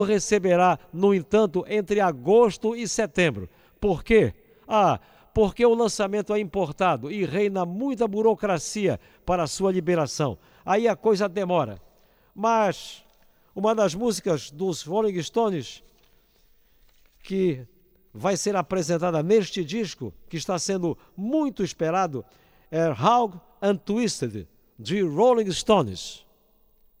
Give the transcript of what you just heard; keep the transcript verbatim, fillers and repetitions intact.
receberá, no entanto, entre agosto e setembro. Por quê? Ah, porque o lançamento é importado e reina muita burocracia para a sua liberação. Aí a coisa demora. Mas uma das músicas dos Rolling Stones que vai ser apresentada neste disco, que está sendo muito esperado, é How and Twisted, de Rolling Stones.